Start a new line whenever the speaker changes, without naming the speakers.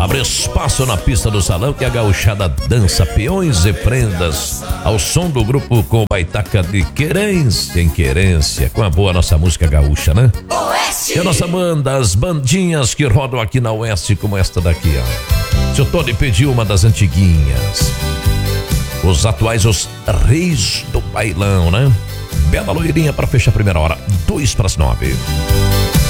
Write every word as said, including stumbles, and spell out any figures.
Abre espaço na pista do salão que a gauchada dança peões e prendas ao som do grupo com baitaca de querência em querência, com a boa nossa música gaúcha, né?
Oeste.
E a nossa banda, as bandinhas que rodam aqui na Oeste, como esta daqui, ó. Se o Tony pediu uma das antiguinhas, os atuais, os reis do bailão, né? Bela loirinha para fechar a primeira hora, dois para as nove.